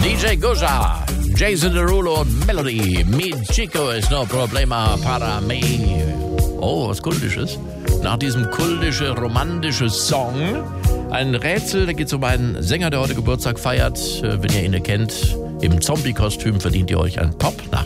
DJ Goja, Jason Derulo und Melody. Mi Chico ist no problema para mí. Oh, was Kultisches. Nach diesem kultische, romantische Song ein Rätsel, da geht es um einen Sänger, der heute Geburtstag feiert. Wenn ihr ihn kennt, im Zombie-Kostüm verdient ihr euch einen Pop.